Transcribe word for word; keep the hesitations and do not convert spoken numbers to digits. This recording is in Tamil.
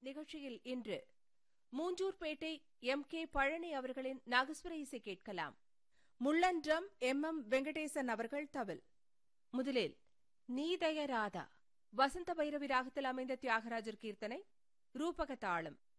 நிகழ்ச்சியில் இன்று மூஞ்சூர்பேட்டை எம் கே பழனி அவர்களின் நாகஸ்வர இசை கேட்கலாம். முள்ளன்றம் எம் எம் வெங்கடேசன் அவர்கள் தவில். முதலில் நீதய ராதா வசந்த பைரவி ராகத்தில் அமைந்த தியாகராஜர் கீர்த்தனை ரூபக தாளம்.